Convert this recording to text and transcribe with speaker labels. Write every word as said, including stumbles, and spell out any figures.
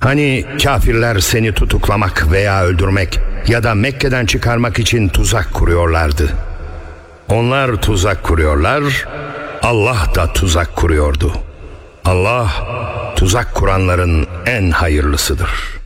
Speaker 1: Hani kafirler seni tutuklamak veya öldürmek ya da Mekke'den çıkarmak için tuzak kuruyorlardı. Onlar tuzak kuruyorlar, Allah da tuzak kuruyordu. Allah tuzak kuranların en hayırlısıdır.